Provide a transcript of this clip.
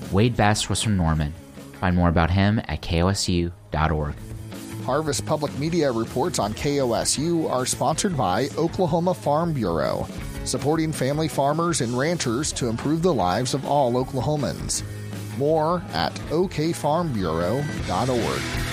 Wade Best was from Norman. Find more about him at kosu.org. Harvest Public Media reports on KOSU are sponsored by Oklahoma Farm Bureau, supporting family farmers and ranchers to improve the lives of all Oklahomans. More at okfarmbureau.org.